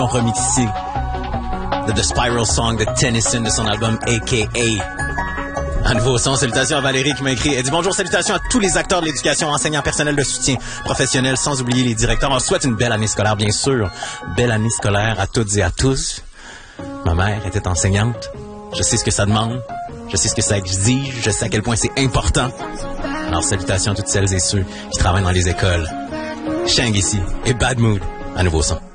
remix ici de The Spiral Song de Tennyson de son album A.K.A. Un nouveau son. Salutations à Valérie qui m'a écrit. Elle dit bonjour, salutations à tous les acteurs de l'éducation, enseignants, personnels de soutien, professionnels, sans oublier les directeurs. On souhaite une belle année scolaire, bien sûr. Belle année scolaire à toutes et à tous. Ma mère était enseignante. Je sais ce que ça demande. Je sais ce que ça exige. Je sais à quel point c'est important. Alors, salutations à toutes celles et ceux qui travaillent dans les écoles. Shang ici et Bad Mood, un nouveau son.